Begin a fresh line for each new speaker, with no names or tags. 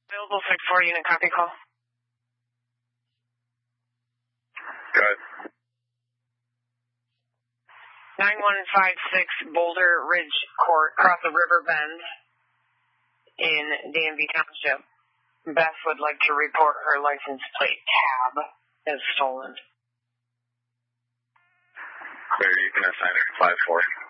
Available 6-4 unit, copy call.
Go ahead.
9156 Boulder Ridge Court, across the river bend in DMV Township. Beth would like to report her license plate tab is stolen.
Clear, you can assign her 5-4.